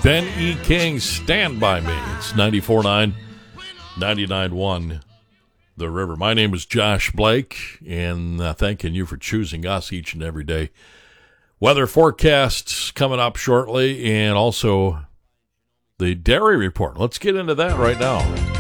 Ben E. King, Stand By Me. It's 94.9, 99.1, The River. My name is Josh Blake, and thanking you for choosing us each and every day. Weather forecasts coming up shortly, and also the dairy report. Let's get into that right now.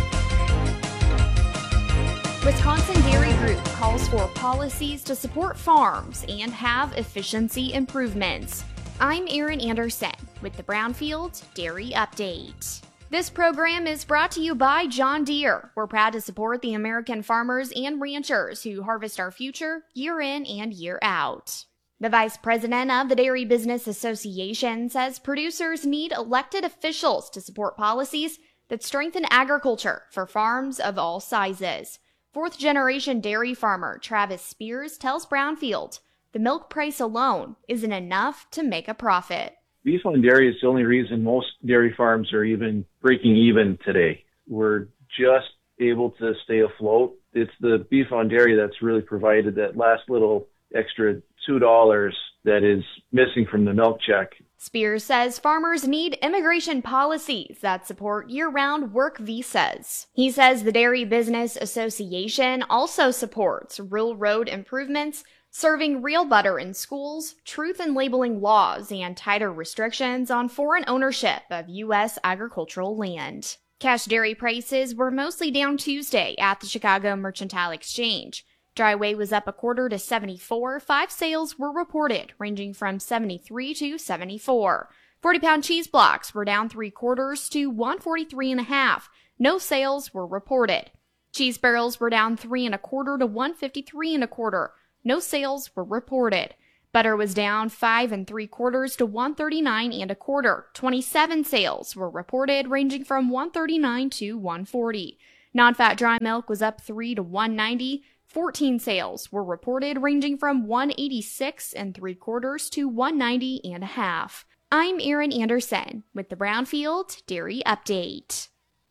Wisconsin Dairy Group calls for policies to support farms and have efficiency improvements. I'm Erin Anderson with the Brownfield Dairy Update. This program is brought to you by John Deere. We're proud to support the American farmers and ranchers who harvest our future year in and year out. The vice president of the Dairy Business Association says producers need elected officials to support policies that strengthen agriculture for farms of all sizes. Fourth-generation dairy farmer Travis Spears tells Brownfield the milk price alone isn't enough to make a profit. Beef on dairy is the only reason most dairy farms are even breaking even today. We're just able to stay afloat. It's the beef on dairy that's really provided that last little extra $2 that is missing from the milk check. Spears says farmers need immigration policies that support year-round work visas. He says the Dairy Business Association also supports rural road improvements, serving real butter in schools, truth in labeling laws, and tighter restrictions on foreign ownership of U.S. agricultural land. Cash dairy prices were mostly down Tuesday at the Chicago Mercantile Exchange. Dry whey was up a quarter to 74. 5 sales were reported, ranging from 73 to 74. 40-pound cheese blocks were down 3/4 to 143.5. No sales were reported. Cheese barrels were down 3 1/4 to 153 1/4. No sales were reported. Butter was down 5 3/4 to 139 1/4. 27 sales were reported, ranging from 139 to 140. Non-fat dry milk was up 3 to 190. 14 sales were reported, ranging from 186 3/4 to 190 1/2. I'm Erin Anderson with the Brownfield Dairy Update.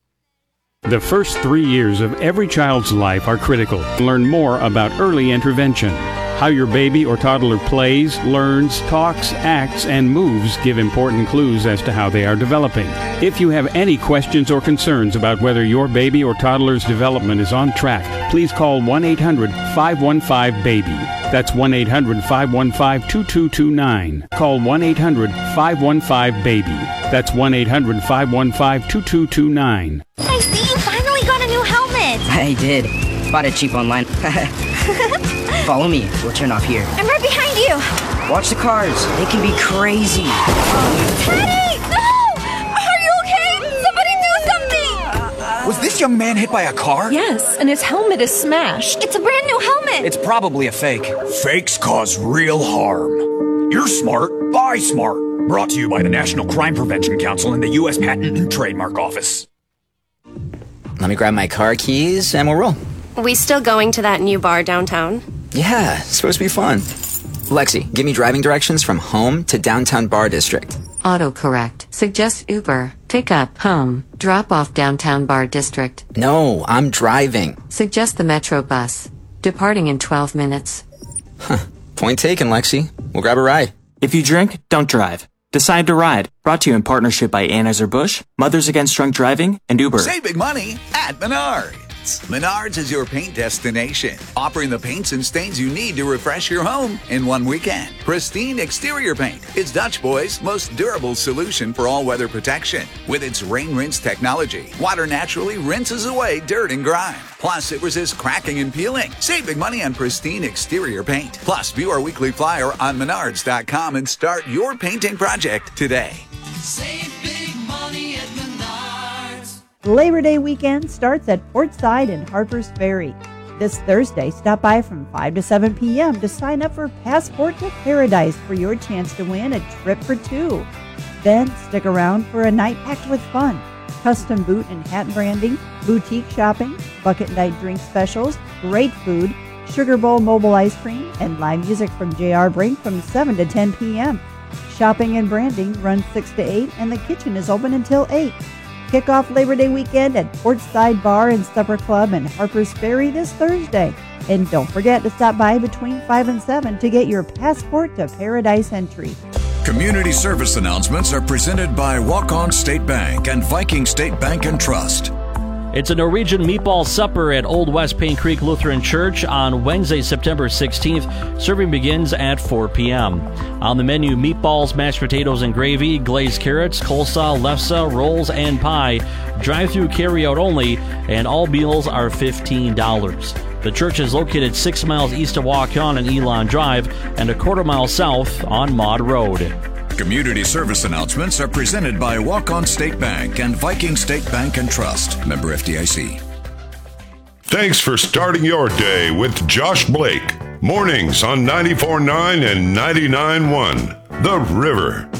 The first 3 years of every child's life are critical. Learn more about early intervention. How your baby or toddler plays, learns, talks, acts, and moves give important clues as to how they are developing. If you have any questions or concerns about whether your baby or toddler's development is on track, please call 1-800-515-BABY. That's 1-800-515-2229. Call 1-800-515-BABY. That's 1-800-515-2229. I see you finally got a new helmet. I did. Bought it cheap online. Follow me. We'll turn off here. I'm right behind you. Watch the cars. They can be crazy. Teddy! No! Are you okay? Somebody do something! Was this young man hit by a car? Yes, and his helmet is smashed. It's a brand new helmet. It's probably a fake. Fakes cause real harm. You're smart. Buy smart. Brought to you by the National Crime Prevention Council and the U.S. Patent and Trademark Office. Let me grab my car keys and we'll roll. We still going to that new bar downtown? Yeah, it's supposed to be fun. Lexi, give me driving directions from home to downtown bar district. Autocorrect. Suggest Uber. Pick up, home. Drop off downtown bar district. No, I'm driving. Suggest the Metro bus. Departing in 12 minutes. Point taken, Lexi. We'll grab a ride. If you drink, don't drive. Decide to ride. Brought to you in partnership by Anheuser-Busch, Mothers Against Drunk Driving, and Uber. Save big money at Menards. Menards is your paint destination, offering the paints and stains you need to refresh your home in one weekend. Pristine Exterior Paint is Dutch Boy's most durable solution for all-weather protection. With its Rain Rinse technology, water naturally rinses away dirt and grime. Plus, it resists cracking and peeling. Save big money on Pristine Exterior Paint. Plus, view our weekly flyer on Menards.com and start your painting project today. Save big money at Menards. Labor Day weekend starts at Portside and Harpers Ferry. This Thursday, stop by from 5 to 7 p.m. to sign up for Passport to Paradise for your chance to win a trip for 2. Then stick around for a night packed with fun. Custom boot and hat branding, boutique shopping, bucket night drink specials, great food, Sugar Bowl mobile ice cream, and live music from J.R. Brink from 7 to 10 p.m. Shopping and branding runs 6 to 8, and the kitchen is open until 8. Kick off Labor Day weekend at Portside Bar and Supper Club and Harpers Ferry this Thursday. And don't forget to stop by between 5 and 7 to get your Passport to Paradise entry. Community service announcements are presented by Walk-On State Bank and Viking State Bank and Trust. It's a Norwegian meatball supper at Old West Paint Creek Lutheran Church on Wednesday, September 16th. Serving begins at 4 p.m. On the menu, meatballs, mashed potatoes and gravy, glazed carrots, coleslaw, lefse, rolls, and pie. Drive-through carry-out only, and all meals are $15. The church is located 6 miles east of Waukon and Elon Drive and a quarter mile south on Maud Road. Community service announcements are presented by Walk-On State Bank and Viking State Bank and Trust. Member FDIC. Thanks for starting your day with Josh Blake. Mornings on 94.9 and 99.1 The River.